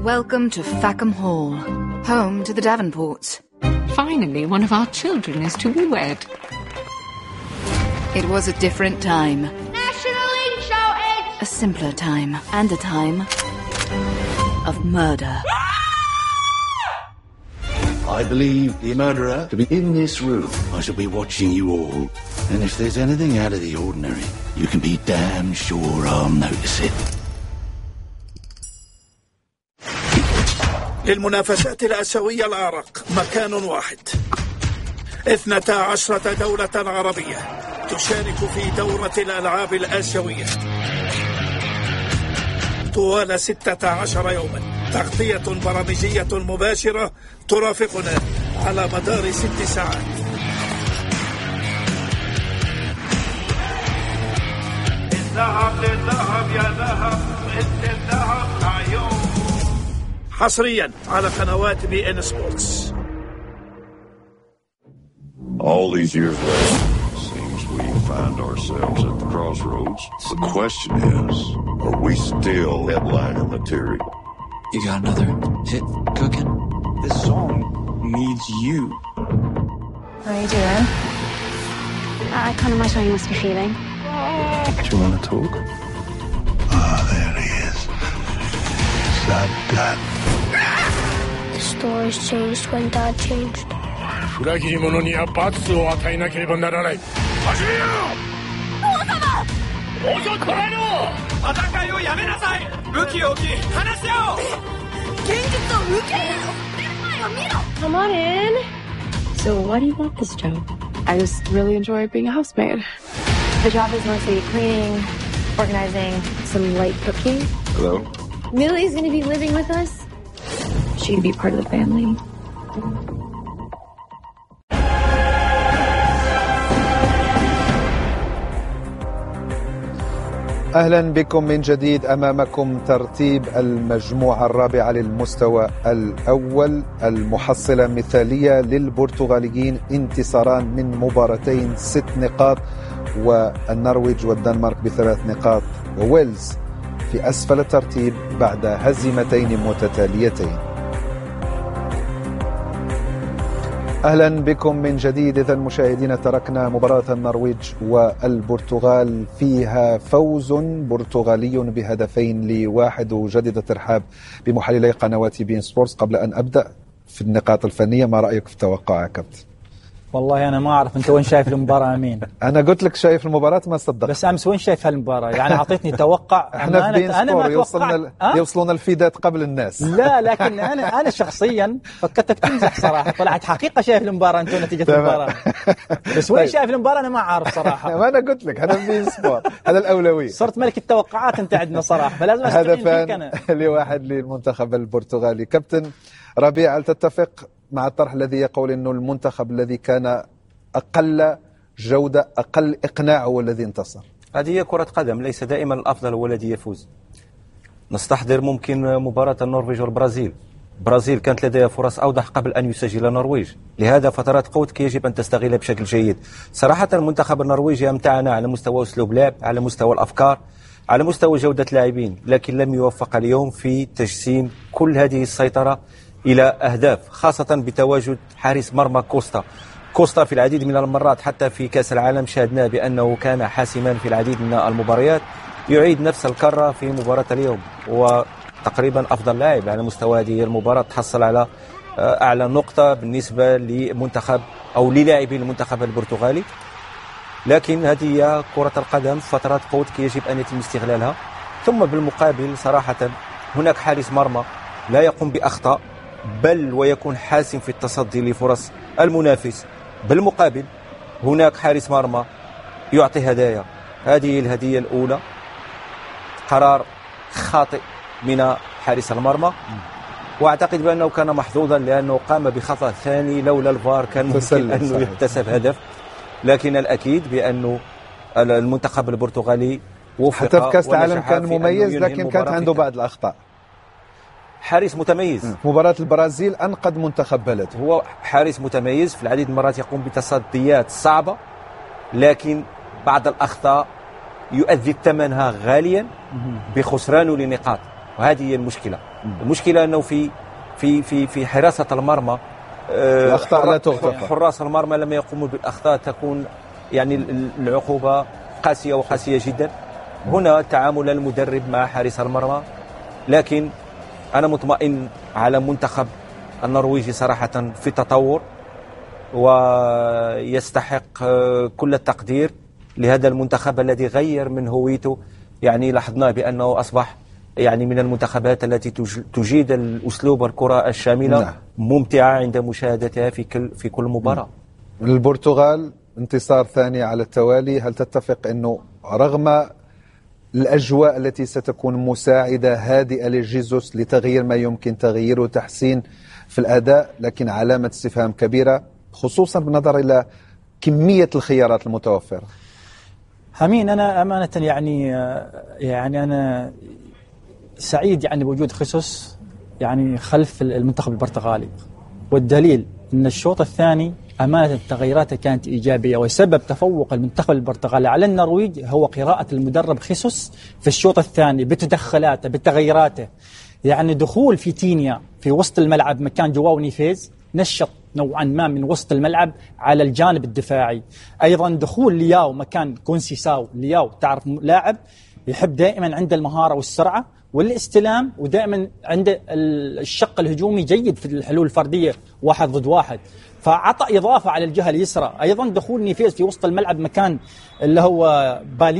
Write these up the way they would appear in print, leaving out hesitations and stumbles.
Welcome to Fackham Hall, home to the Davenports. Finally, one of our children is to be wed. It was a different time. National Insurance! A simpler time, and a time of murder. I believe the murderer to be in this room. I shall be watching you all. And if there's anything out of the ordinary, you can be damn sure I'll notice it. للمنافسات الآسيوية الأرق مكان واحد. 12 دولة عربية تشارك في دورة الألعاب الآسيوية طوال 16 يوما. تغطية برامجية مباشرة ترافقنا على مدار 6 ساعات. الذهب للذهب يا ذهب مثل الذهب عيون. حصريا على قنوات BN Sports. All these years later, it seems we find ourselves at the crossroads. The question is, are we still headlining material? You got another hit cooking? This song needs you. How are you doing? I can't imagine how you must be feeling. Do you want to talk? There he is. Dad. The stories changed when Dad changed. 裏切り者には罰を与えなければならない。走れよ！王様！王女捕らえろ！戦いをやめなさい！武器を置き、話し合おう！ 現実を受け入れろ！目の前を見ろ！ Come on in. So why do you want this job? I just really enjoy being a housemaid. The job is mostly cleaning, organizing, some light cooking. Hello? Lily's going to be living with us. She'd be part of the family. أهلا بكم من جديد. أمامكم ترتيب المجموعة الرابعة للمستوى الأول، المحصلة مثالية للبرتغاليين، انتصاران من مباراتين 6 نقاط، والنرويج والدنمارك ب3 نقاط، وويلز في أسفل الترتيب بعد هزيمتين متتاليتين. أهلا بكم من جديد. إذا المشاهدين تركنا مباراة النرويج والبرتغال فيها فوز برتغالي ب2-1، وجدد ترحاب بمحللي قنوات BN Sports. قبل أن أبدأ في النقاط الفنية، ما رأيك في التوقع يا كابتن؟ والله أنا ما أعرف أنت وين شايف المباراة أمين. أنا قلت لك شايف المباراة ما صدقت. بس أمس وين شايف هالمباراة؟ يعني أعطيتني توقع. احنا في BN Sport يوصلون الفيدات قبل الناس. لا لكن أنا شخصيا فكرتك تمزح صراحة، طلعت حقيقة شايف المباراة أنت نتيجة المباراة. بس وين شايف المباراة أنا ما أعرف صراحة. ما أنا قلت لك أنا في BN Sport، هذا الأولوية. صرت ملك التوقعات أنت عندنا صراحة، فلازم أستعين فيك أنا. لواحد للمنتخب البرتغالي. كابتن ربيع، هل تتفق مع الطرح الذي يقول إنه المنتخب الذي كان أقل جودة أقل إقناع هو الذي انتصر؟ هذه هي كرة قدم، ليس دائما الأفضل هو الذي يفوز. نستحضر ممكن مباراة النرويج والبرازيل. البرازيل كانت لديها فرص أوضح قبل أن يسجل النرويج، لهذا فترات قوتك يجب أن تستغلها بشكل جيد. صراحة المنتخب النرويجي أمتعنا على مستوى أسلوب لعب، على مستوى الأفكار، على مستوى جودة لاعبين، لكن لم يوفق اليوم في تجسيم كل هذه السيطرة إلى أهداف، خاصة بتواجد حارس مرمى كوستا في العديد من المرات. حتى في كأس العالم شاهدنا بأنه كان حاسما في العديد من المباريات، يعيد نفس الكرة في مباراة اليوم، وتقريبا أفضل لاعب على مستوى هذه المباراة، تحصل على أعلى نقطة بالنسبة لمنتخب أو للاعبي المنتخب البرتغالي. لكن هذه هي كرة القدم، فترات قوتك يجب أن يتم استغلالها. ثم بالمقابل صراحة هناك حارس مرمى لا يقوم بأخطاء، بل ويكون حاسم في التصدي لفرص المنافس. بالمقابل هناك حارس مرمى يعطي هدايا. هذه الهدية الأولى قرار خاطئ من حارس المرمى، وأعتقد بأنه كان محظوظا لأنه قام بخطأ ثاني، لولا الفار كان ممكن أنه يحتسب هدف. لكن الأكيد بأنه المنتخب البرتغالي وفق، حتى في كأس العالم كان مميز، لكن كانت عنده بعض الأخطاء. حارس متميز. مباراة البرازيل أنقذ منتخب بلد. هو حارس متميز، في العديد من المرات يقوم بتصديات صعبة، لكن بعض الأخطاء يؤدي ثمنها غاليا بخسرانه لنقاط. وهذه هي المشكلة. المشكلة أنه في حراسة المرمى الأخطاء لا تغتفر. حراس المرمى لما يقوموا بالأخطاء تكون يعني العقوبة قاسية وقاسية جدا. هنا تعامل المدرب مع حارس المرمى، لكن أنا مطمئن على منتخب النرويجي صراحة في تطور، ويستحق كل التقدير لهذا المنتخب الذي غير من هويته. يعني لاحظنا بأنه أصبح يعني من المنتخبات التي تجيد الأسلوب الكرة الشاملة. نعم. ممتعة عند مشاهدتها في كل مباراة. البرتغال انتصار ثاني على التوالي، هل تتفق أنه رغم الأجواء التي ستكون مساعدة هادئة لجيزوس لتغيير ما يمكن تغييره وتحسين في الأداء، لكن علامة استفهام كبيرة خصوصا بالنظر إلى كمية الخيارات المتوفرة؟ أمين، أنا أمانة يعني أنا سعيد يعني بوجود خيسوس يعني خلف المنتخب البرتغالي، والدليل أن الشوط الثاني أمانة تغييراته كانت إيجابية، وسبب تفوق المنتخب البرتغالي على النرويج هو قراءة المدرب خيسوس في الشوط الثاني بتدخلاته بتغييراته. يعني دخول فيتينيا في وسط الملعب مكان جواو نيفيز نشط نوعا ما من وسط الملعب على الجانب الدفاعي. أيضا دخول لياو مكان كونسيساو، لياو تعرف لاعب يحب دائما عند المهارة والسرعة والاستلام، ودائما عنده الشق الهجومي جيد في الحلول الفردية 1 ضد 1، فعطى إضافة على الجهة اليسرى. أيضا دخول نيفيز في وسط الملعب مكان اللي هو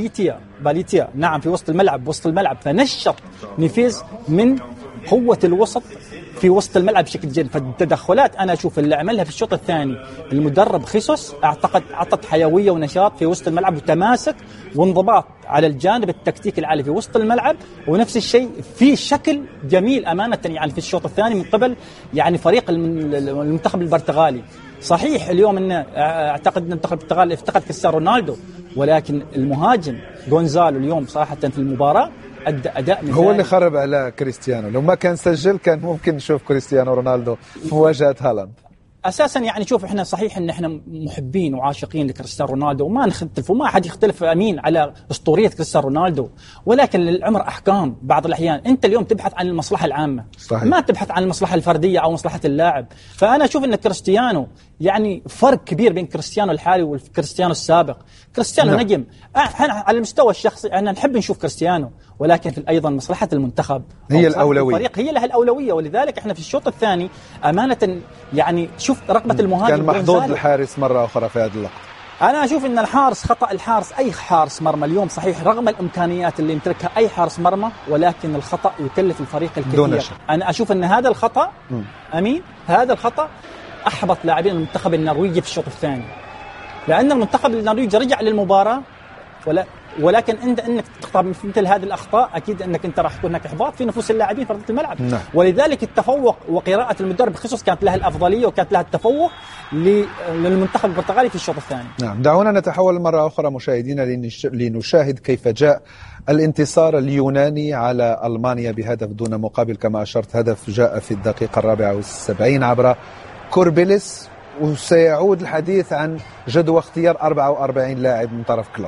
باليتيا نعم في وسط الملعب فنشط نيفيز من قوة الوسط في وسط الملعب بشكل جيد. فالتدخلات أنا أشوف اللي عملها في الشوط الثاني المدرب خيسوس أعتقد عطت حيوية ونشاط في وسط الملعب وتماسك وانضباط على الجانب التكتيكي العالي في وسط الملعب، ونفس الشيء في شكل جميل أمانة يعني في الشوط الثاني من قبل يعني فريق المنتخب البرتغالي. صحيح اليوم أن أعتقد أن المنتخب البرتغالي افتقد كريستيانو رونالدو، ولكن المهاجم غونزالو اليوم صراحة في المباراة أدى أداء مثالي. هو اللي خرب على كريستيانو، لو ما كان سجل كان ممكن نشوف كريستيانو رونالدو في مواجهة هالاند. أساسا يعني شوف إحنا صحيح إن إحنا محبين وعاشقين لكريستيانو رونالدو وما نختلف وما أحد يختلف أمين على أسطورية كريستيانو رونالدو، ولكن للعمر أحكام. بعض الأحيان أنت اليوم تبحث عن المصلحة العامة صحيح. ما تبحث عن المصلحة الفردية أو مصلحة اللاعب. فأنا أشوف إن كريستيانو يعني فرق كبير بين كريستيانو الحالي والكريستيانو السابق. كريستيانو نعم. نجم على المستوى الشخصي أنا نحب نشوف كريستيانو، ولكن في أيضا مصلحة المنتخب هي الأولوية، الفريق هي لها الأولوية. ولذلك إحنا في الشوط الثاني أمانة يعني شوف رغبة المهاجم كان محظوظ الحارس مرة أخرى في هذه اللقطة. أنا أشوف إن الحارس خطأ الحارس أي حارس مرمى اليوم صحيح رغم الإمكانيات اللي يمتلكها أي حارس مرمى، ولكن الخطأ يكلف الفريق الكثير. أنا أشوف إن هذا الخطأ أمين هذا الخطأ أحبط لاعبين المنتخب النرويجي في الشوط الثاني، لأن المنتخب النرويجي رجع للمباراة ولكن انك تخطأ مثل هذه الاخطاء اكيد انك انت راح يكون هناك احباط في نفوس اللاعبين في ارضيه الملعب. نعم. ولذلك التفوق وقراءه المدرب خيسوس كانت لها الافضليه وكانت لها التفوق للمنتخب البرتغالي في الشوط الثاني. نعم، دعونا نتحول مره اخرى مشاهدينا لنشاهد كيف جاء الانتصار اليوناني على المانيا بهدف دون مقابل. كما اشرت هدف جاء في الدقيقه 74 عبر كوربيليس، وسيعود الحديث عن جدوى اختيار 44 لاعب من طرف كلوب.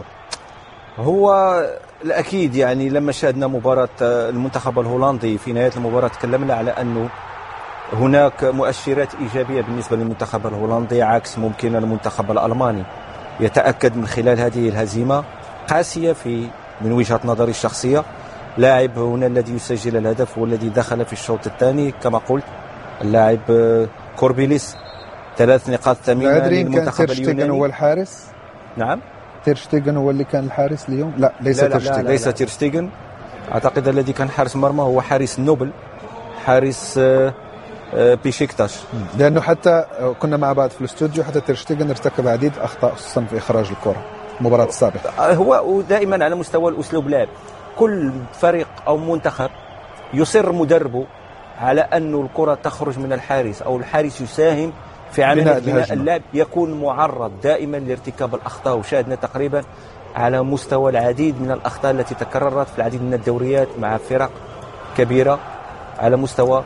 هو الأكيد يعني لما شاهدنا مباراة المنتخب الهولندي في نهاية المباراة تكلمنا على أنه هناك مؤشرات إيجابية بالنسبة للمنتخب الهولندي عكس ممكن المنتخب الألماني. يتأكد من خلال هذه الهزيمة قاسية من وجهة نظري الشخصية. لاعب هنا الذي يسجل الهدف والذي دخل في الشوط الثاني كما قلت اللاعب كوربيليس. 3 نقاط ثمينة للمنتخب اليوناني. هو الحارس؟ نعم، تيرشتيغن هو اللي كان الحارس اليوم؟ لا ليس تيرشتيغن. ليس تيرشتيغن. أعتقد الذي كان حارس مرمى هو حارس نوبل، حارس بيشيكتاش. لأنه حتى كنا مع بعض في الاستوديو حتى تيرشتيغن ارتكب عديد أخطاء خصوصا في إخراج الكرة المباراة السابقة. هو دائما على مستوى الأسلوب لعب كل فريق أو منتخب يصر مدربه على أن الكرة تخرج من الحارس أو الحارس يساهم في عملية بناء اللعب، يكون معرض دائما لارتكاب الأخطاء. وشاهدنا تقريبا على مستوى العديد من الأخطاء التي تكررت في العديد من الدوريات مع فرق كبيرة على مستوى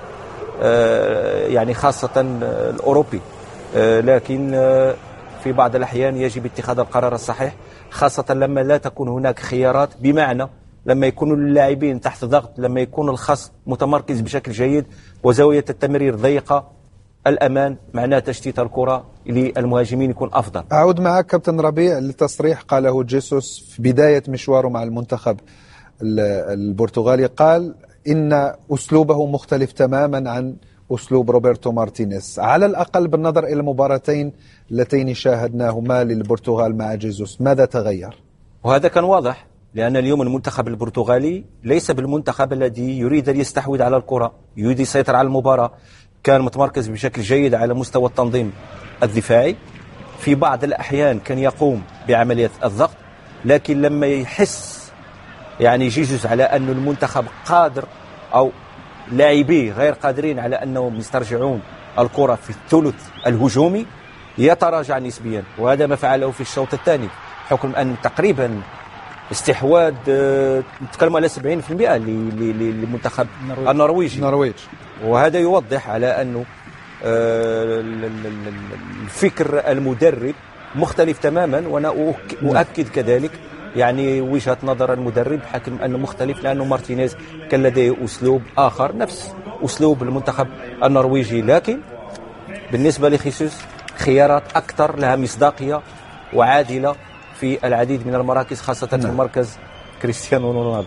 يعني خاصة الأوروبي. لكن في بعض الأحيان يجب اتخاذ القرار الصحيح، خاصة لما لا تكون هناك خيارات، بمعنى لما يكونوا اللاعبين تحت ضغط، لما يكون الخصم متمركز بشكل جيد وزاوية التمرير ضيقة، الأمان معناه تشتيت الكرة للمهاجمين يكون أفضل. أعود معك كابتن ربيع لتصريح قاله جيسوس في بداية مشواره مع المنتخب البرتغالي. قال إن أسلوبه مختلف تماما عن أسلوب روبرتو مارتينيز، على الأقل بالنظر إلى المباراتين اللتين شاهدناهما للبرتغال مع جيسوس. ماذا تغير؟ وهذا كان واضح، لأن اليوم المنتخب البرتغالي ليس بالمنتخب الذي يريد أن يستحوذ على الكرة، يريد يسيطر على المباراة. كان متمركز بشكل جيد على مستوى التنظيم الدفاعي، في بعض الأحيان كان يقوم بعملية الضغط، لكن لما يحس يعني جيسوس على أن المنتخب قادر أو لاعبيه غير قادرين على أنهم يسترجعون الكرة في الثلث الهجومي، يتراجع نسبيا. وهذا ما فعله في الشوط الثاني، حكم أن تقريبا استحواذ نتكلم على 70% للمنتخب النرويجي. وهذا يوضح على أنه الفكر المدرب مختلف تماما. وأنا أؤكد كذلك يعني وجهة نظر المدرب حكم أنه مختلف، لأنه مارتينيز كان لديه أسلوب آخر نفس أسلوب المنتخب النرويجي، لكن بالنسبة لخيسوس خيارات أكثر لها مصداقية وعادلة في العديد من المراكز، خاصة في مركز كريستيانو رونالدو.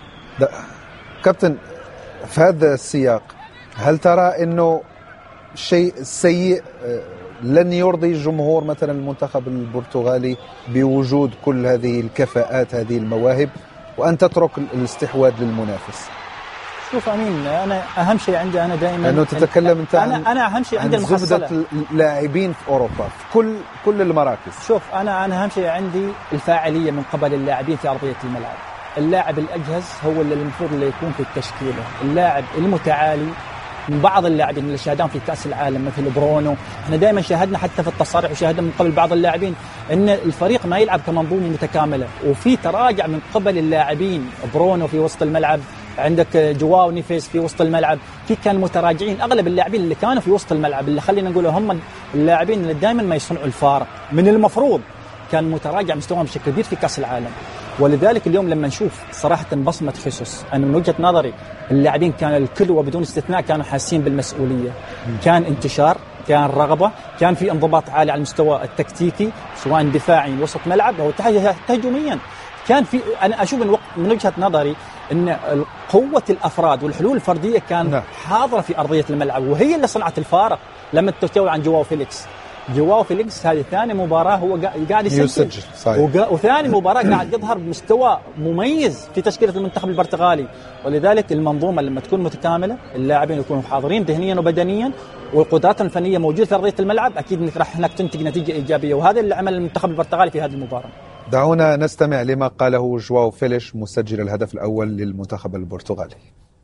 كابتن، في هذا السياق هل ترى أنه شيء سيء لن يرضي جمهور مثلا المنتخب البرتغالي بوجود كل هذه الكفاءات، هذه المواهب، وأن تترك الاستحواذ للمنافس؟ شوف أمين، أنا أهم شيء عندي أنا دائما أنه تتكلم أنت أنا أهم شيء عندي زبدة اللاعبين في أوروبا في كل المراكز. شوف أنا أهم شيء عندي الفاعلية من قبل اللاعبين في أرضية الملعب. اللاعب الأجهز هو اللي المفروض اللي يكون في التشكيلة. اللاعب المتعالي من بعض اللاعبين اللي شاهدهم في كأس العالم مثل برونو، احنا دائما شاهدنا حتى في التصاريح وشاهدنا من قبل بعض اللاعبين ان الفريق ما يلعب كمنظومه متكامله، وفي تراجع من قبل اللاعبين. برونو في وسط الملعب، عندك جواو نيفيس في وسط الملعب، في كان متراجعين. اغلب اللاعبين اللي كانوا في وسط الملعب اللي خلينا نقول هم اللاعبين اللي دائما ما يصنعوا الفارق، من المفروض كان متراجع مستواهم بشكل كبير في كأس العالم. ولذلك اليوم لما نشوف صراحة بصمة خيسوس، أنا من وجهة نظري اللاعبين كان الكل وبدون استثناء كانوا حاسين بالمسؤولية. كان انتشار، كان رغبة، كان في انضباط عالي على المستوى التكتيكي سواء دفاعي وسط ملعب أو هجوميا. كان في، أنا أشوف من وجهة نظري أن قوة الأفراد والحلول الفردية كان حاضرة في أرضية الملعب، وهي اللي صنعت الفارق. لما تتكلم عن جواو فيليكس هذه ثاني مباراة هو قاعد يسجل، وثاني مباراة قاعد يظهر بمستوى مميز في تشكيلة المنتخب البرتغالي. ولذلك المنظومة لما تكون متكاملة، اللاعبين يكونوا حاضرين ذهنيا وبدنيا، والقدرات الفنية موجودة في أرضية الملعب، أكيد إنك راح هناك تنتج نتيجة إيجابية، وهذا اللي عمل المنتخب البرتغالي في هذه المباراة. دعونا نستمع لما قاله جواو فيليش مسجل الهدف الأول للمنتخب البرتغالي.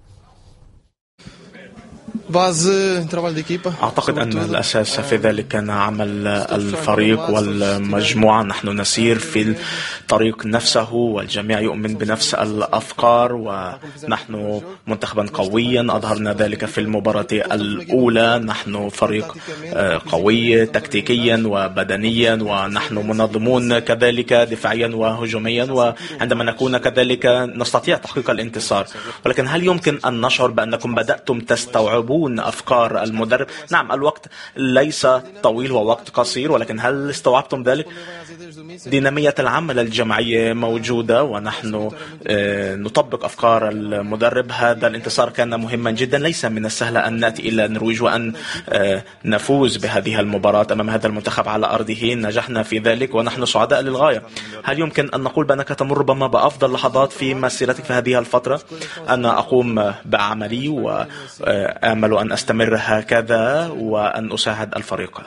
أعتقد أن الأساس في ذلك كان عمل الفريق والمجموعة. نحن نسير في الطريق نفسه والجميع يؤمن بنفس الأفكار، ونحن منتخبا قويا أظهرنا ذلك في المباراة الأولى. نحن فريق قوي تكتيكيا وبدنيا، ونحن منظمون كذلك دفاعيا وهجوميا، وعندما نكون كذلك نستطيع تحقيق الانتصار. ولكن هل يمكن أن نشعر بأنكم بدأتم تستوعبون أفكار المدرب؟ نعم، الوقت ليس طويل، هو وقت قصير، ولكن هل استوعبتم ذلك؟ دينامية العمل الجماعية موجودة، ونحن نطبق أفكار المدرب. هذا الانتصار كان مهما جدا. ليس من السهل أن نأتي إلى النرويج وأن نفوز بهذه المباراة أمام هذا المنتخب على أرضه. نجحنا في ذلك ونحن سعداء للغاية. هل يمكن أن نقول بأنك تمر ربما بأفضل لحظات في مسيرتك في هذه الفترة؟ أنا أقوم بعملي وآمل أن أستمر هكذا وأن أساعد الفريق.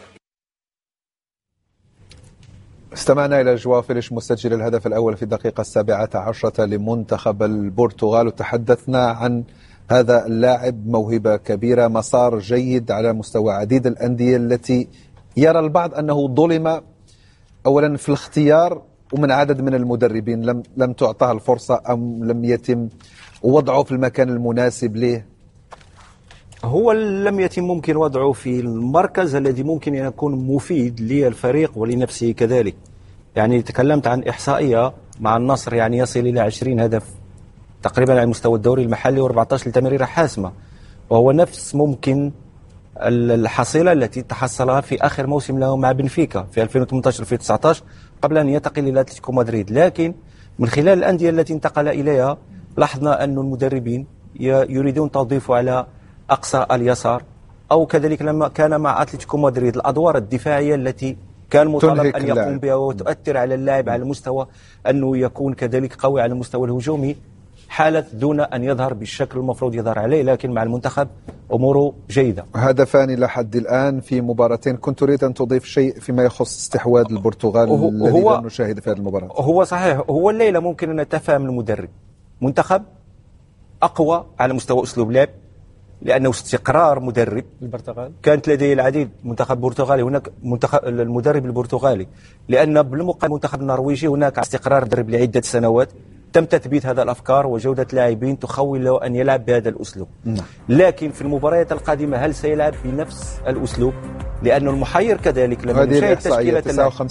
استمعنا إلى جواو فيليش مسجل الهدف الأول في الدقيقة 17 لمنتخب البرتغال، وتحدثنا عن هذا اللاعب، موهبة كبيرة، مسار جيد على مستوى عديد الأندية التي يرى البعض أنه ظلم أولا في الاختيار ومن عدد من المدربين لم تعطاه الفرصة أم لم يتم وضعه في المكان المناسب له. هو لم يتم ممكن وضعه في المركز الذي ممكن أن يكون مفيد للفريق ولنفسه كذلك. يعني تكلمت عن إحصائية مع النصر يعني يصل إلى 20 هدف تقريبا على مستوى الدوري المحلي و14 تمريرة حاسمة، وهو نفس ممكن الحصيلة التي تحصلها في آخر موسم له مع بنفيكا في 2018-2019 قبل أن ينتقل إلى أتلتيكو مدريد. لكن من خلال الأندية التي انتقل إليها لاحظنا أن المدربين يريدون توظيفه على أقصى اليسار، أو كذلك لما كان مع أتلتيكو مدريد الأدوار الدفاعية التي كان مطالب أن يقوم بها وتؤثر على اللاعب على مستوى أنه يكون كذلك قوي على المستوى الهجومي حالة دون أن يظهر بالشكل المفروض يظهر عليه. لكن مع المنتخب أموره جيدة. هدفان لحد الآن في مباراتين. كنت أريد أن تضيف شيء فيما يخص استحواذ البرتغال الذي لم نشاهد في هذه المباراة. هو صحيح، هو الليلة ممكن أن نتفهم المدرب. منتخب أقوى على مستوى أسلوب لعب لأنه استقرار مدرب. البرتغال كانت لديه العديد منتخب برتغالي، هناك منتخب المدرب البرتغالي، لأن بالمقابل المنتخب النرويجي هناك استقرار مدرب لعدة سنوات، تم تثبيت هذا الأفكار وجودة لاعبين تخول له أن يلعب بهذا الأسلوب. لكن في المباريات القادمة هل سيلعب بنفس الأسلوب؟ لأنه المحير كذلك لما نشاهد تشكيلة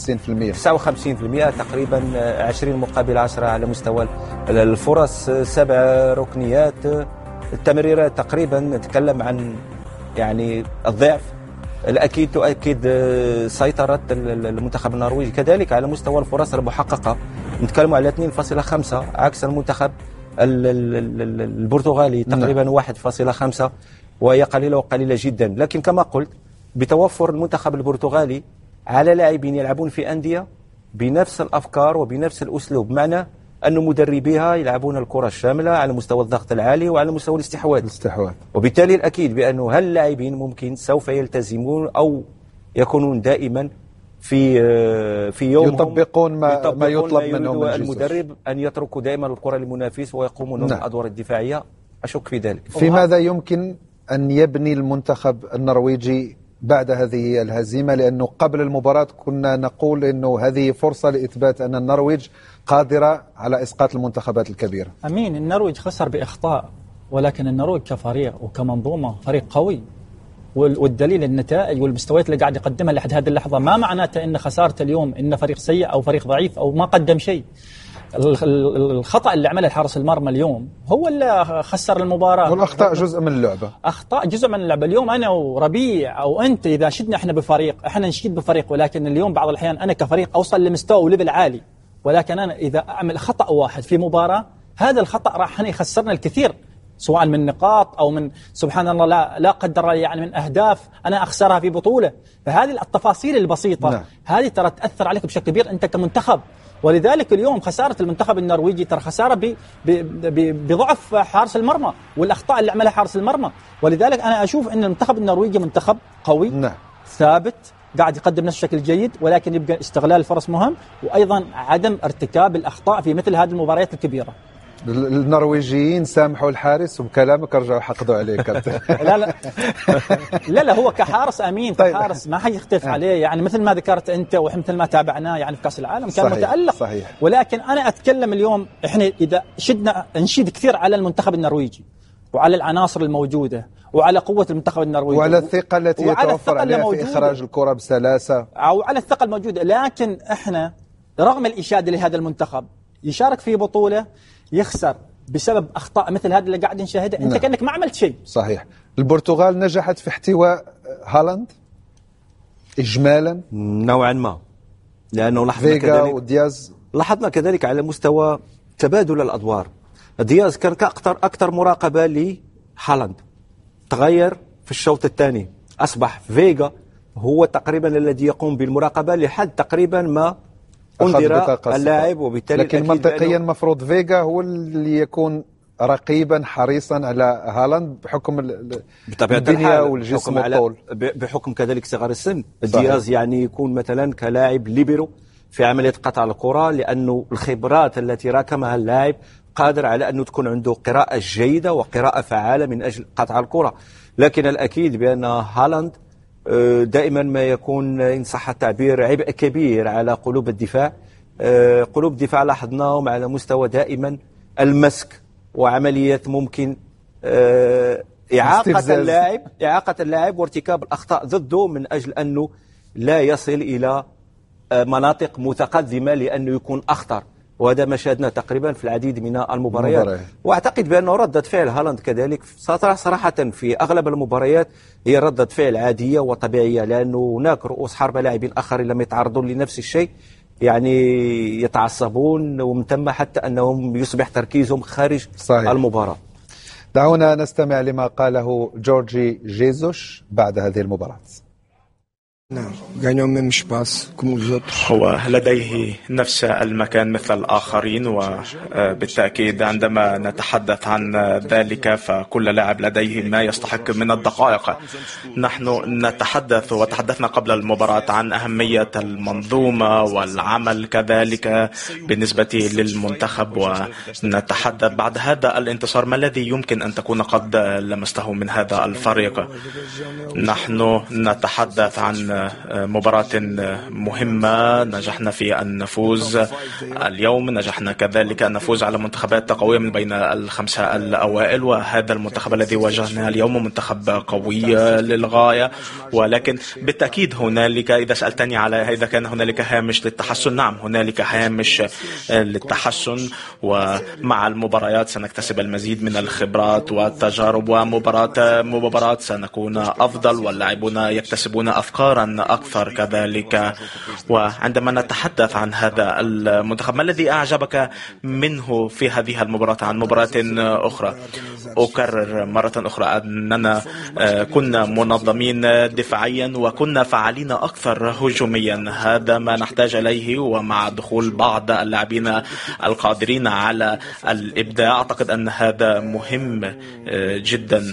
59% تقريبا 20 مقابل 10 على مستوى الفرص، 7 ركنيات، التمريرات تقريبا نتكلم عن يعني الضعف. الأكيد تؤكد سيطرة المنتخب النرويجي كذلك على مستوى الفرص المحققة، نتكلم على 2.5 عكس المنتخب البرتغالي تقريبا 1.5، وهي قليلة وقليلة جدا. لكن كما قلت بتوفر المنتخب البرتغالي على لاعبين يلعبون في أندية بنفس الأفكار وبنفس الأسلوب، معنى أن مدربيها يلعبون الكرة الشاملة على مستوى الضغط العالي وعلى مستوى الاستحواذ. وبالتالي الأكيد بأنه هل اللاعبين ممكن سوف يلتزمون أو يكونون دائما في يوم يطبقون ما يطلب منهم المدرب أن يتركوا دائما الكرة للمنافس ويقومون بالأدوار الدفاعية؟ أشك في ذلك. في ماذا يمكن أن يبني المنتخب النرويجي بعد هذه الهزيمة؟ لأنه قبل المباراة كنا نقول أنه هذه فرصة لإثبات أن النرويج قادرة على إسقاط المنتخبات الكبيرة. أمين، النرويج خسر بإخطاء، ولكن النرويج كفريق وكمنظومة فريق قوي، والدليل النتائج والمستويات اللي قاعد يقدمها لحد هذه اللحظة. ما معناته إن خسارة اليوم إن فريق سيء أو فريق ضعيف أو ما قدم شيء. الخطأ اللي عمله حارس المرمى اليوم هو اللي خسر المباراة، والأخطاء جزء من اللعبة. أخطاء جزء من اللعبة. اليوم أنا وربيع أو أنت إذا شدنا إحنا بفريق إحنا نشيد بفريق، ولكن اليوم بعض الأحيان أنا كفريق أوصل لمستوى وليفل عالي، ولكن أنا إذا أعمل خطأ واحد في مباراة هذا الخطأ راح يخسرنا الكثير، سواء من نقاط أو من سبحان الله لا قدر يعني من أهداف أنا أخسرها في بطولة. فهذه التفاصيل البسيطة هذه ترى تأثر عليك بشكل كبير أنت كمنتخب. ولذلك اليوم خسارة المنتخب النرويجي ترى خسارة بضعف حارس المرمى والأخطاء اللي عملها حارس المرمى. ولذلك أنا أشوف أن المنتخب النرويجي منتخب قوي ثابت قاعد يقدم نفس الشكل جيد، ولكن يبقى استغلال الفرص مهم، وأيضا عدم ارتكاب الأخطاء في مثل هذه المباريات الكبيرة. النرويجيين سامحوا الحارس وبكلامك رجعوا حقدوا عليه كابتن. لا هو كحارس أمين كحارس ما حيختلف عليه، يعني مثل ما ذكرت أنت ومثل ما تابعناه يعني في كأس العالم كان متألق. صحيح. ولكن أنا أتكلم اليوم إحنا إذا نشيد كثير على المنتخب النرويجي وعلى العناصر الموجودة وعلى قوة المنتخب النرويجي وعلى الثقة التي يتوفر عليها في إخراج الكرة بسلاسة أو على الثقة الموجودة. لكن إحنا رغم الإشادة لهذا المنتخب يشارك في بطولة يخسر بسبب أخطاء مثل هذه اللي قاعد نشاهدها، أنت كأنك ما عملت شيء. صحيح. البرتغال نجحت في احتواء هالاند إجمالا نوعا ما، لأنه لاحظنا كذلك على مستوى تبادل الأدوار. دياز كان أكثر مراقبة لهالاند، تغير في الشوط الثاني، أصبح فيغا هو تقريبا الذي يقوم بالمراقبة لحد تقريبا ما انذر اللاعب. وبالتالي لكن منطقيا مفروض فيغا هو اللي يكون رقيبا حريصا على هالاند بحكم البنية والجسم والطول، بحكم كذلك صغر السن. دياز يعني يكون مثلا كلاعب ليبرو في عملية قطع الكرة، لأنه الخبرات التي راكمها اللاعب قادر على أنه تكون عنده قراءة جيدة وقراءة فعالة من أجل قطع الكرة. لكن الأكيد بأن هالاند دائما ما يكون إن صح التعبير عبء كبير على قلوب الدفاع. قلوب الدفاع لاحظناهم على مستوى دائما المسك وعملية ممكن إعاقة اللاعب وارتكاب الأخطاء ضده من أجل أنه لا يصل إلى مناطق متقدمة لأنه يكون أخطر. وهذا ما شاهدناه تقريبا في العديد من المباريات. واعتقد بانه ردة فعل هالاند كذلك صراحة في اغلب المباريات هي ردة فعل عادية وطبيعية، لانه هناك رؤوس حربة لاعبين اخرين لم يتعرضون لنفس الشيء يعني يتعصبون، ومن ثم حتى انهم يصبح تركيزهم خارج صحيح. المباراة. دعونا نستمع لما قاله جورجي جيزوش بعد هذه المباراة. هو لديه نفس المكان مثل الآخرين، وبالتأكيد عندما نتحدث عن ذلك فكل لاعب لديه ما يستحق من الدقائق. نحن نتحدث وتحدثنا قبل المباراة عن أهمية المنظومة والعمل كذلك بالنسبة للمنتخب، ونتحدث بعد هذا الانتصار ما الذي يمكن أن تكون قد لمسته من هذا الفريق. نحن نتحدث عن مباراة مهمة، نجحنا في أن نفوز اليوم، نجحنا كذلك أن نفوز على منتخبات قوية من بين الخمسة الأوائل، وهذا المنتخب الذي واجهنا اليوم منتخب قوي للغاية. ولكن بالتأكيد هنالك، إذا سألتني على إذا كان هنالك هامش للتحسن، نعم هنالك هامش للتحسن، ومع المباريات سنكتسب المزيد من الخبرات والتجارب، ومباراة سنكون أفضل واللاعبون يكتسبون أفكارا أكثر كذلك. وعندما نتحدث عن هذا المنتخب، ما الذي أعجبك منه في هذه المباراة عن مباراة أخرى؟ أكرر مرة أخرى أننا كنا منظمين دفاعيا وكنا فعالين أكثر هجوميا، هذا ما نحتاج إليه. ومع دخول بعض اللاعبين القادرين على الإبداع أعتقد أن هذا مهم جدا،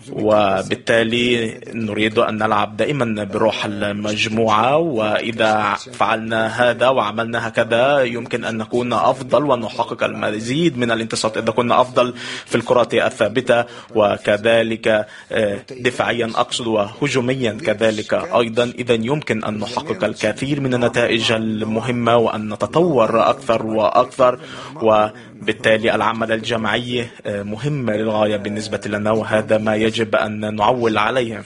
وبالتالي نريد أن نلعب دائما بروح المجموعة، وإذا فعلنا هذا وعملنا هكذا يمكن أن نكون أفضل ونحقق المزيد من الانتصارات إذا كنا أفضل في الكرات الثابتة وكذلك دفاعيا أقصد وهجوميا كذلك أيضا. إذا يمكن أن نحقق الكثير من النتائج المهمة وأن نتطور أكثر وأكثر، وبالتالي العمل الجماعي مهم للغاية بالنسبة لنا، وهذا ما يجب أن نعول عليه.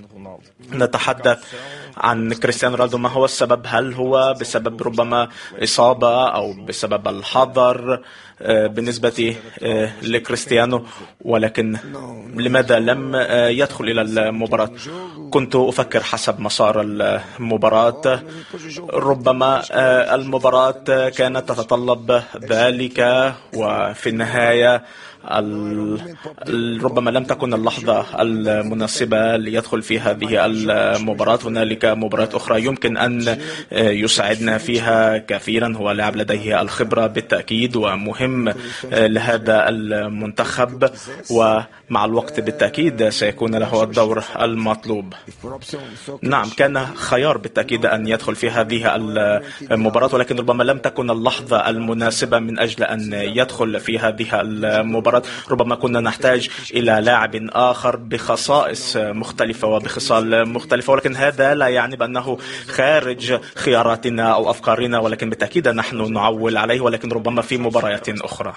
نتحدث عن كريستيانو رونالدو، ما هو السبب؟ هل هو بسبب ربما إصابة أو بسبب الحظر بالنسبة لكريستيانو؟ ولكن لماذا لم يدخل إلى المباراة؟ كنت أفكر حسب مسار المباراة، ربما المباراة كانت تتطلب ذلك، وفي النهاية ربما لم تكن اللحظة المناسبة ليدخل في هذه المباراة. هنالك مباريات أخرى يمكن أن يساعدنا فيها كثيرا، هو لاعب لديه الخبرة بالتأكيد ومهم لهذا المنتخب، ومع الوقت بالتأكيد سيكون له الدور المطلوب. نعم كان خيار بالتأكيد أن يدخل في هذه المباراة، ولكن ربما لم تكن اللحظة المناسبة من أجل أن يدخل في هذه المباراة. ربما كنا نحتاج إلى لاعب آخر بخصائص مختلفة وبخصال مختلفة، ولكن هذا لا يعني بأنه خارج خياراتنا أو أفكارنا، ولكن بالتأكيد نحن نعول عليه، ولكن ربما في مباريات أخرى.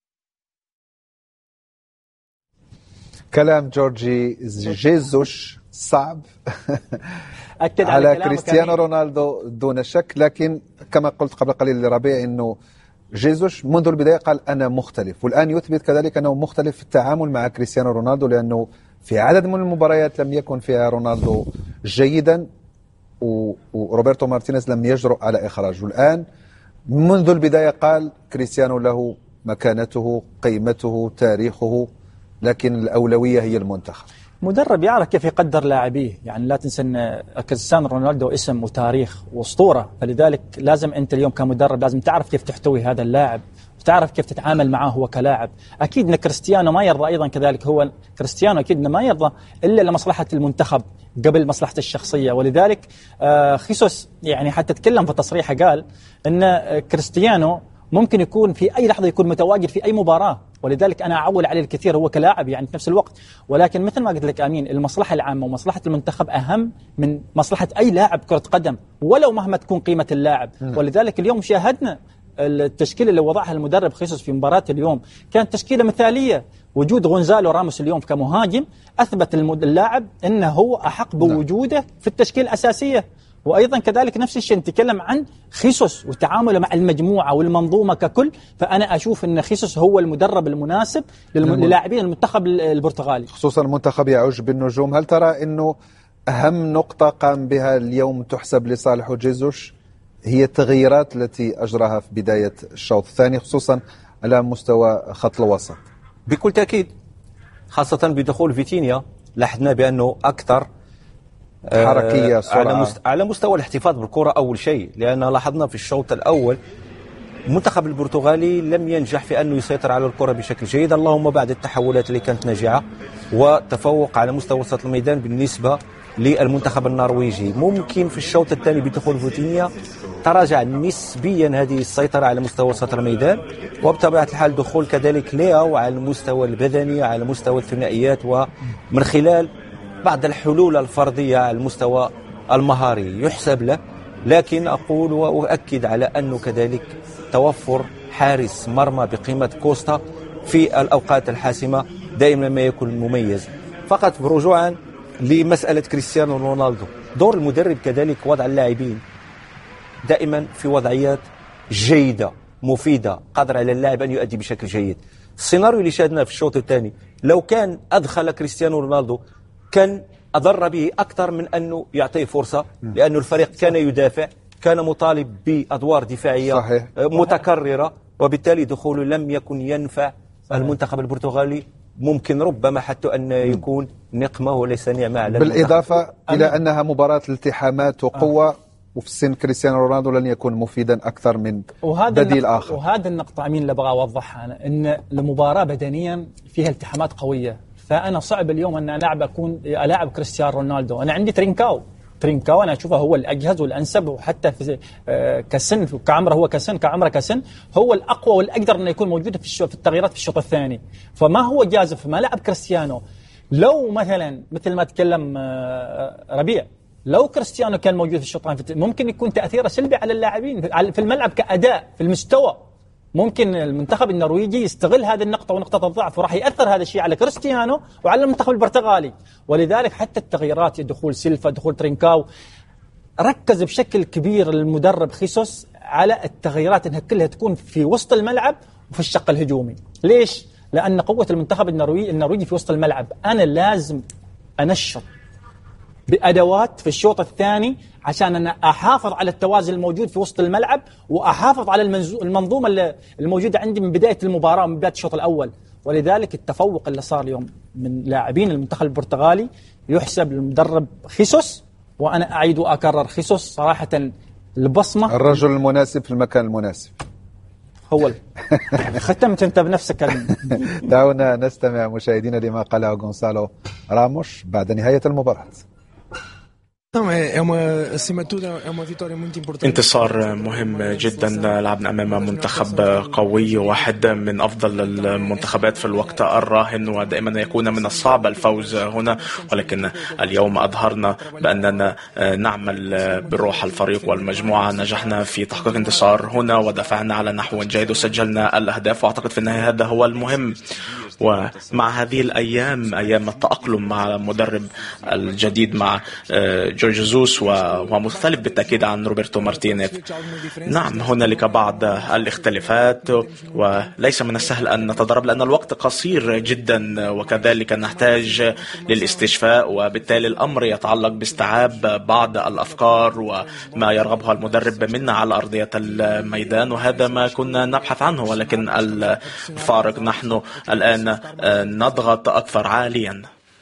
كلام جورجي جيزوش صعب أكد على كريستيانو رونالدو دون شك، لكن كما قلت قبل قليل لربيع أنه جيزوش منذ البداية قال أنا مختلف، والآن يثبت كذلك أنه مختلف في التعامل مع كريستيانو رونالدو، لأنه في عدد من المباريات لم يكن فيها رونالدو جيدا وروبرتو مارتينيز لم يجرؤ على إخراجه. الآن منذ البداية قال كريستيانو له مكانته، قيمته، تاريخه، لكن الأولوية هي المنتخب. مدرب يعرف كيف يقدر لاعبيه، يعني لا تنسى أن كريستيانو رونالدو اسم وتاريخ واسطورة، فلذلك لازم أنت اليوم كمدرب لازم تعرف كيف تحتوي هذا اللاعب وتعرف كيف تتعامل معه هو كلاعب. أكيد أن كريستيانو ما يرضى أيضا كذلك، هو كريستيانو أكيد أنه ما يرضى إلا لمصلحة المنتخب قبل مصلحته الشخصية، ولذلك خيسوس يعني حتى تكلم في تصريحه قال أن كريستيانو ممكن يكون في أي لحظة يكون متواجد في أي مباراة، ولذلك أنا أعول عليه الكثير هو كلاعب يعني في نفس الوقت، ولكن مثل ما قلت لك أمين المصلحة العامة ومصلحة المنتخب أهم من مصلحة أي لاعب كرة قدم ولو مهما تكون قيمة اللاعب. ولذلك اليوم شاهدنا التشكيلة اللي وضعها المدرب خيسوس في مباراة اليوم كانت تشكيلة مثالية. وجود غونزالو راموس اليوم كمهاجم أثبت اللاعب أنه هو أحق بوجوده في التشكيلة الأساسية، وأيضا كذلك نفس الشيء نتكلم عن خيسوس وتعامله مع المجموعة والمنظومة ككل. فأنا أشوف أن خيسوس هو المدرب المناسب للاعبين المنتخب البرتغالي، خصوصا المنتخب يعج بالنجوم. هل ترى أنه أهم نقطة قام بها اليوم تحسب لصالح جيزوس هي التغييرات التي أجراها في بداية الشوط الثاني، خصوصا على مستوى خط الوسط؟ بكل تأكيد، خاصة بدخول فيتينيا لاحظنا بأنه أكثر حركية، على مستوى الاحتفاظ بالكرة أول شيء، لأن لاحظنا في الشوط الأول المنتخب البرتغالي لم ينجح في أنه يسيطر على الكرة بشكل جيد، اللهم بعد التحولات اللي كانت ناجعة وتفوق على مستوى وسط الميدان بالنسبة للمنتخب النرويجي. ممكن في الشوط الثاني بدخول فيتينيا تراجع نسبيا هذه السيطرة على مستوى وسط الميدان، وبطبيعة الحال دخول كذلك لياو على المستوى البدني على مستوى الثنائيات ومن خلال بعض الحلول الفردية على المستوى المهاري يحسب له. لكن أقول وأؤكد على أنه كذلك توفر حارس مرمى بقيمة كوستا في الأوقات الحاسمة دائما ما يكون مميز. فقط برجوعا لمسألة كريستيانو رونالدو، دور المدرب كذلك وضع اللاعبين دائما في وضعيات جيدة مفيدة قادر على اللاعب أن يؤدي بشكل جيد. السيناريو اللي شاهدناه في الشوط الثاني لو كان أدخل كريستيانو رونالدو كان أضر به أكثر من أنه يعطيه فرصة، لأنه الفريق كان يدافع، كان مطالب بأدوار دفاعية صحيح متكررة، وبالتالي دخوله لم يكن ينفع المنتخب البرتغالي. ممكن ربما حتى أن يكون نقمة وليس نعمة على بالإضافة إلى أنها مباراة التحامات وقوة، وفي السن كريستيانو رونالدو لن يكون مفيدا أكثر من بديل آخر. وهذا النقطة أمين اللي أبغى أوضحها أنا، أن المباراة بدنيا فيها التحامات قوية، فأنا صعب اليوم أن ألاعب كريستيانو رونالدو. أنا عندي ترينكاو أنا أشوفه هو الأجهز والأنسب، وحتى في كسن كعمره هو كسن هو الأقوى والأقدر أنه يكون موجود في التغييرات في الشوط الثاني. فما هو جازف ما لعب كريستيانو. لو مثل ما تكلم ربيع، لو كريستيانو كان موجود في الشوط الثاني ممكن يكون تأثيره سلبي على اللاعبين في الملعب كأداء في المستوى. ممكن المنتخب النرويجي يستغل هذه النقطة ونقطة الضعف، وراح يأثر هذا الشيء على كريستيانو وعلى المنتخب البرتغالي. ولذلك حتى التغييرات، دخول سيلفا، دخول ترينكاو، ركز بشكل كبير المدرب خيسوس على التغييرات انها كلها تكون في وسط الملعب وفي الشق الهجومي. ليش؟ لأن قوة المنتخب النرويجي في وسط الملعب. أنا لازم أنشط بأدوات في الشوط الثاني عشان أنا أحافظ على التوازن الموجود في وسط الملعب، وأحافظ على المنظومة الموجودة عندي من بداية المباراة من بداية الشوط الأول. ولذلك التفوق اللي صار اليوم من لاعبين المنتخب البرتغالي يحسب للمدرب خيسوس. وأنا أعيد وأكرر، خيسوس صراحة البصمة، الرجل المناسب في المكان المناسب. هو ختمت أنت بنفسك. دعونا نستمع مشاهدينا لما قاله غونسالو راموس بعد نهاية المباراة. انتصار مهم جدا، لعبنا أمام منتخب قوي، واحد من أفضل المنتخبات في الوقت الراهن، ودائما يكون من الصعب الفوز هنا، ولكن اليوم أظهرنا بأننا نعمل بروح الفريق والمجموعة. نجحنا في تحقيق انتصار هنا ودفعنا على نحو جيد وسجلنا الأهداف، وأعتقد في النهاية هذا هو المهم. ومع هذه الأيام، أيام التأقلم مع المدرب الجديد مع جورج جيسوس، وهو مختلف بالتأكيد عن روبرتو مارتينيز. نعم هنالك بعض الاختلافات، وليس من السهل أن نتدرب لأن الوقت قصير جدا، وكذلك نحتاج للاستشفاء، وبالتالي الأمر يتعلق باستيعاب بعض الأفكار وما يرغبها المدرب منا على أرضية الميدان، وهذا ما كنا نبحث عنه. ولكن الفارق نحن الآن نضغط أكثر عاليا.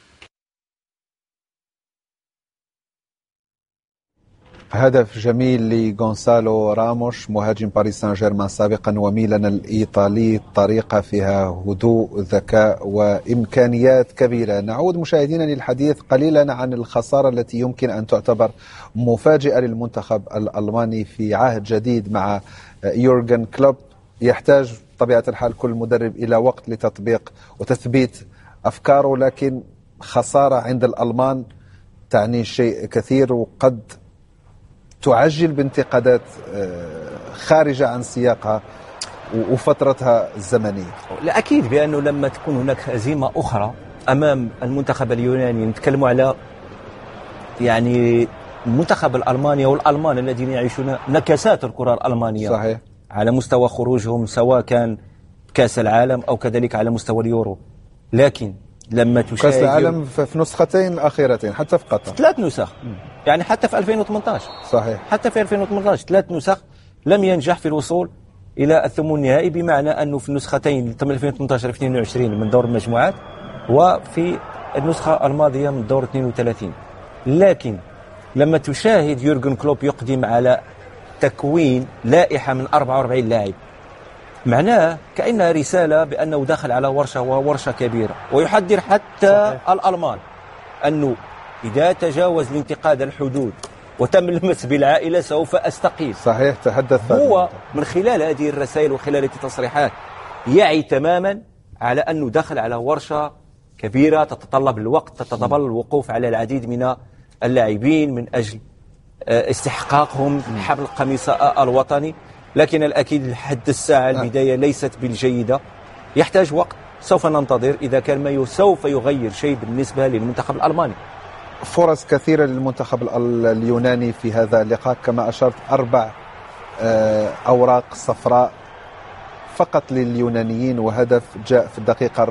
هدف جميل لغونسالو راموس مهاجم باريس سان جيرمان سابقا وميلان الإيطالي، طريقة فيها هدوء، ذكاء وإمكانيات كبيرة. نعود مشاهدينا للحديث قليلا عن الخسارة التي يمكن أن تعتبر مفاجئة للمنتخب الألماني في عهد جديد مع يورغن كلوب. يحتاج طبيعة الحال كل مدرب إلى وقت لتطبيق وتثبيت أفكاره، لكن خسارة عند الألمان تعني شيء كثير، وقد تعجل بانتقادات خارجة عن سياقها وفترتها الزمنية. لا أكيد بأنه لما تكون هناك هزيمة أخرى أمام المنتخب اليوناني، نتكلم على يعني المنتخب الألماني والألمان الذين يعيشون نكسات الكرة الألمانية صحيح. على مستوى خروجهم سواء كان كأس العالم أو كذلك على مستوى اليورو. لكن لما تشاهد كأس العالم في نسختين أخيرتين حتى في قطر 3 نسخ، يعني حتى في 2018 صحيح، حتى في 2018 3 نسخ لم ينجح في الوصول إلى الثمن النهائي، بمعنى أنه في النسختين 2018-2022 من دور المجموعات وفي النسخة الماضية من دور 32. لكن لما تشاهد يورغن كلوب يقدم على تكوين لائحة من 44 لاعب، معناه كأنها رسالة بأنه دخل على ورشة وورشة كبيرة، ويحذر حتى الألمان أنه إذا تجاوز الانتقاد الحدود وتم المس بالعائلة سوف أستقيل. صحيح، تحدث هو من خلال هذه الرسائل وخلال التصريحات يعي تماما على أنه دخل على ورشة كبيرة تتطلب الوقت، تتطلب الوقوف على العديد من اللاعبين من أجل استحقاقهم حمل القميص الوطني. لكن الأكيد لحد الساعة البداية ليست بالجيدة، يحتاج وقت، سوف ننتظر إذا كان ما سوف يغير شيء بالنسبة للمنتخب الألماني. فرص كثيرة للمنتخب اليوناني في هذا اللقاء كما أشرت، 4 أوراق صفراء فقط لليونانيين، وهدف جاء في الدقيقة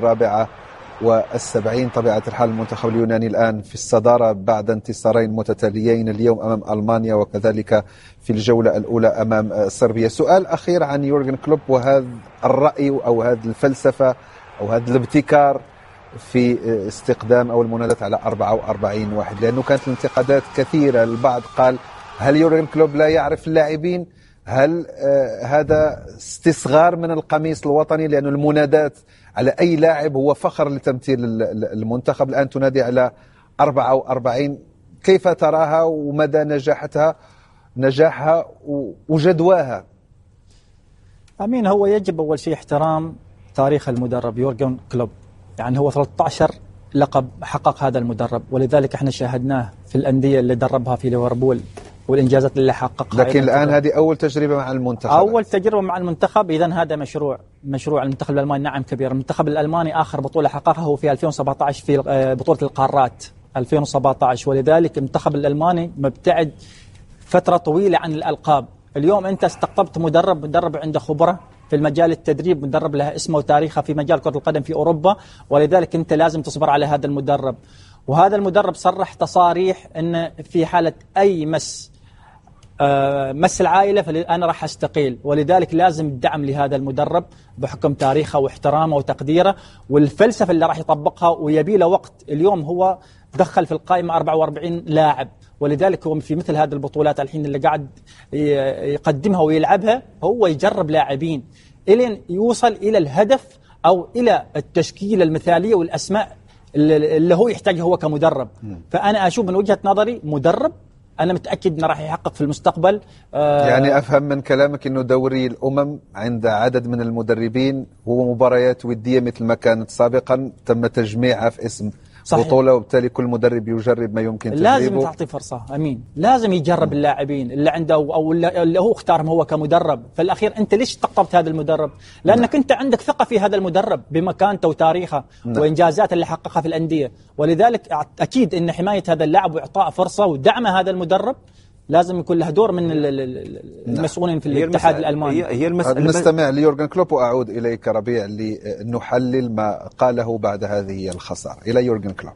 74. طبيعة الحال المنتخب اليوناني الآن في الصدارة بعد انتصارين متتاليين، اليوم أمام ألمانيا وكذلك في الجولة الأولى أمام صربيا. سؤال أخير عن يورغن كلوب وهذا الرأي أو هذه الفلسفة أو هذا الابتكار في استخدام أو المنادات على 44 واحد، لأنه كانت الانتقادات كثيرة. البعض قال هل يورغن كلوب لا يعرف اللاعبين؟ هل هذا استصغار من القميص الوطني؟ لأن المنادات على أي لاعب هو فخر لتمثيل المنتخب. الآن تنادي على 44. كيف تراها ومدى نجاحها وجدواها؟ أمين، هو يجب أول شيء احترام تاريخ المدرب يورغن كلوب. يعني هو 13 لقب حقق هذا المدرب، ولذلك احنا شاهدناه في الأندية اللي دربها في ليفربول والإنجازات اللي حققها. لكن الآن هذه أول تجربة مع المنتخب. أول تجربة مع المنتخب، إذن هذا مشروع المنتخب الألماني. نعم كبير. المنتخب الألماني آخر بطولة حققها هو في 2017 في بطولة القارات 2017، ولذلك المنتخب الألماني مبتعد فترة طويلة عن الألقاب. اليوم أنت استقطبت مدرب عنده خبرة في المجال التدريب، مدرب له اسمه وتاريخه في مجال كرة القدم في أوروبا، ولذلك أنت لازم تصبر على هذا المدرب. وهذا المدرب صرح تصاريح أن في حالة أي مس العائلة فأنا راح أستقيل، ولذلك لازم الدعم لهذا المدرب بحكم تاريخه واحترامه وتقديره والفلسفة اللي راح يطبقها، ويبي له وقت. اليوم هو دخل في القائمة 44 لاعب، ولذلك هو في مثل هذه البطولات الحين اللي قاعد يقدمها ويلعبها هو يجرب لاعبين إلين يوصل إلى الهدف أو إلى التشكيلة المثالية والأسماء اللي هو يحتاجها هو كمدرب. فأنا أشوف من وجهة نظري مدرب أنا متأكد أنه راح يحقق في المستقبل. يعني أفهم من كلامك أنه دوري الأمم عند عدد من المدربين هو مباريات ودية مثل ما كانت سابقا، تم تجميعها في اسم صحيح. بطولة، وبالتالي كل مدرب يجرب ما يمكن تجربه. لازم تعطي فرصة. أمين، لازم يجرب اللاعبين اللي عنده أو اللي هو اختارهم هو كمدرب. في الأخير أنت ليش استقطبت هذا المدرب؟ لأنك أنت عندك ثقة في هذا المدرب بمكانته وتاريخه وإنجازاته اللي حققها في الأندية، ولذلك أكيد أن حماية هذا اللاعب وإعطاء فرصة ودعم هذا المدرب لازم يكون له دور من المسؤولين في الاتحاد الألماني. هي المسألة. نستمع ليورغن كلوب وأعود إليك ربيع لنحلل ما قاله بعد هذه الخسارة. إلى يورغن كلوب.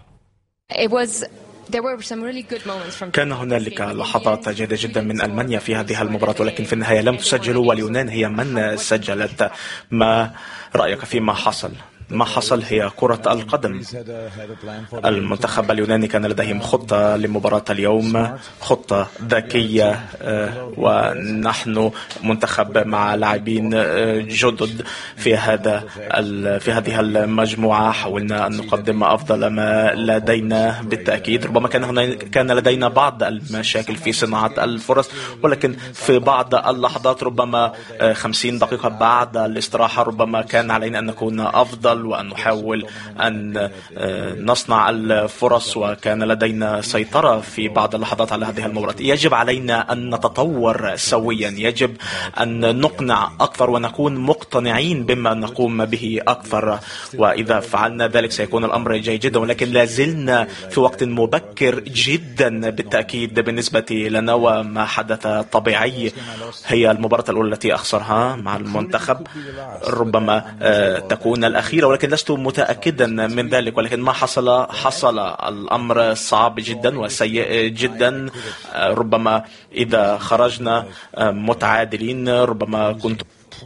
كان هنالك لحظات جيدة جدا من ألمانيا في هذه المباراة، ولكن في النهاية لم تسجل، واليونان هي من سجلت. ما رأيك فيما حصل؟ ما حصل هي كرة القدم. المنتخب اليوناني كان لديهم خطة لمباراة اليوم، خطة ذكية، ونحن منتخب مع لاعبين جدد في هذه المجموعة. حاولنا أن نقدم أفضل ما لدينا بالتأكيد. ربما كان لدينا بعض المشاكل في صناعة الفرص، ولكن في بعض اللحظات ربما 50 دقيقة بعد الاستراحة ربما كان علينا أن نكون أفضل. الأفضل وأن نحاول أن نصنع الفرص، وكان لدينا سيطرة في بعض اللحظات على هذه المباراة. يجب علينا أن نتطور سويا، يجب أن نقنع أكثر ونكون مقتنعين بما نقوم به أكثر، وإذا فعلنا ذلك سيكون الأمر جيد جدا. ولكن لازلنا في وقت مبكر جدا بالتأكيد بالنسبة لنا، وما حدث طبيعي. هي المباراة الأولى التي أخسرها مع المنتخب، ربما تكون الأخيرة، ولكن لست متأكدا من ذلك. ولكن ما حصل الأمر صعب جدا وسيء جدا. ربما إذا خرجنا متعادلين ربما كنت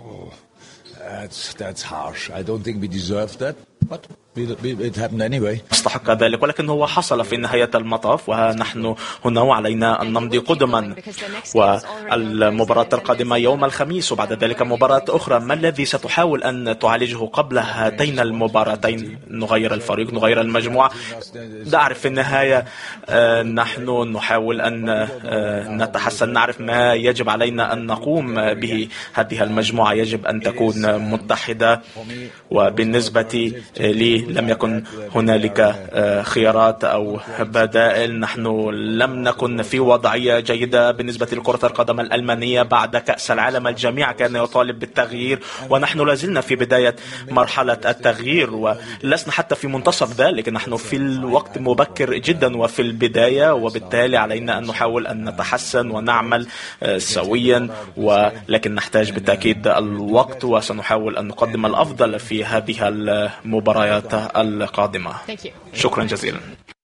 That's harsh. I don't think we deserve that, but it happened anyway. استحق ذلك، ولكن هو حصل في نهاية المطاف، ونحن هنا وعلينا أن نمضي قدما. والمباراة القادمة يوم الخميس، وبعد ذلك مباراة أخرى. ما الذي ستحاول أن تعالجه قبل هاتين المباراتين؟ نغير الفريق، نغير المجموعة. نعرف في النهاية نحن نحاول أن نتحسن، نعرف ما يجب علينا أن نقوم به. هذه المجموعة يجب أن تكون متحدة، وبالنسبة لي لم يكن هنالك خيارات أو بدائل. نحن لم نكن في وضعية جيدة بالنسبة لكرة القدم الألمانية بعد كأس العالم. الجميع كان يطالب بالتغيير، ونحن لازلنا في بداية مرحلة التغيير، ولسنا حتى في منتصف ذلك. نحن في الوقت مبكر جدا وفي البداية، وبالتالي علينا أن نحاول أن نتحسن ونعمل سويا، ولكن نحتاج بالتأكيد الوقت، وسنحاول أن نقدم الأفضل في هذه المباريات القادمة. شكرا جزيلا.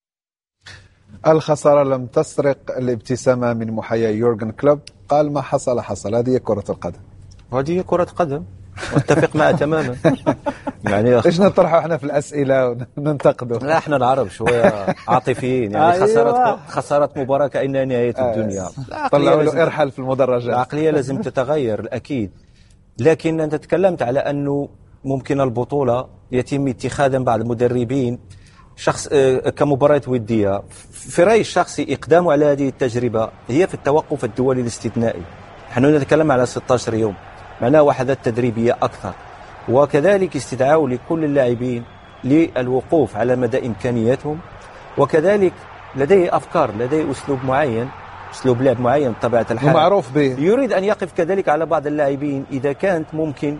الخسارة لم تسرق الابتسامة من محيا يورغن كلوب، قال ما حصل حصل، هذه كرة القدم. هذه كرة قدم، واتفق معه تماما. يعني ايش نطرحه احنا في الأسئلة وننتقده؟ لا، احنا العرب شوية عاطفيين، يعني خسارة مباراة كأنها نهاية الدنيا. طلعوا له ارحل في المدرجات. العقلية لازم تتغير الأكيد، لكن أنت تكلمت على أنه ممكن البطولة يتم اتخاذا بعض المدربين شخص كمباراة ودية. في رأيي الشخصي إقدامه على هذه التجربة هي في التوقف الدولي الاستثنائي. نحن نتكلم على 16 يوم، معناه وحدات تدريبية أكثر، وكذلك استدعاء لكل اللاعبين للوقوف على مدى إمكانياتهم، وكذلك لديه أفكار، لديه أسلوب معين، أسلوب لعب معين بطبيعة الحال معروف به. يريد أن يقف كذلك على بعض اللاعبين إذا كانت ممكن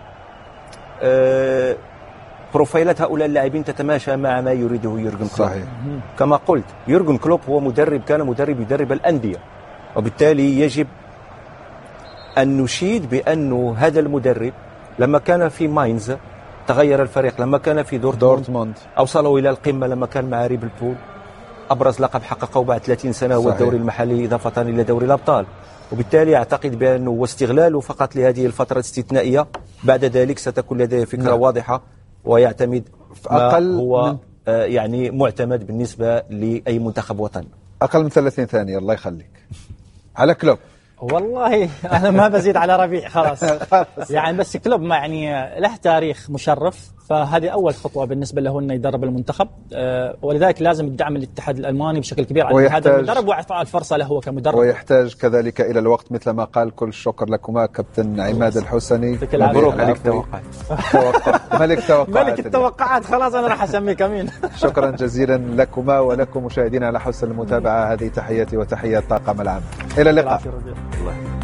بروفايلات هؤلاء اللاعبين تتماشى مع ما يريده يورغن كلوب. صحيح. كما قلت يورغن كلوب هو كان مدرب يدرب الأندية، وبالتالي يجب أن نشيد بأنه هذا المدرب لما كان في ماينز تغير الفريق، لما كان في دورتموند أوصلوا إلى القمة، لما كان مع ريبلبول أبرز لقب حققه بعد 30 سنة هو الدوري المحلي إضافة إلى دوري الأبطال. وبالتالي أعتقد بأنه واستغلاله فقط لهذه الفترة الاستثنائية، بعد ذلك ستكون لديه فكرة واضحة، ويعتمد أقل هو يعني معتمد بالنسبة لأي منتخب وطني. أقل من 30 ثانية الله يخليك على كلوب. والله أنا ما بزيد على ربيع خلاص. يعني بس كلوب ما يعني له تاريخ مشرف، فهذه أول خطوة بالنسبة له أنه يدرب المنتخب، ولذلك لازم الدعم الاتحاد الألماني بشكل كبير على هذا المدرب وإعطاء الفرصة له هو كمدرب، ويحتاج كذلك إلى الوقت مثل ما قال. كل الشكر لكما كابتن عماد الحسني. مبروك عليك توقعات. ملك التوقعات خلاص أنا راح أسميك أمين. شكرا جزيلا لكما ولكم مشاهدينا على حسن المتابعة. هذه تحياتي وتحيات طاقم العام، إلى اللقاء.